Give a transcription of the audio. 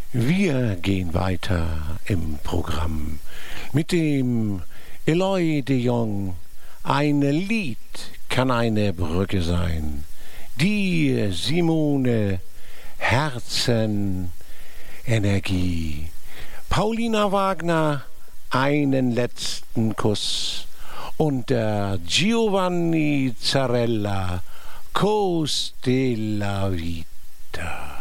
Wir gehen weiter im Programm mit dem Eloy de Jong. Ein Lied kann eine Brücke sein. Die Simone Herzen Energie. Paulina Wagner, einen letzten Kuss. Und der Giovanni Zarella, Cos della Vita.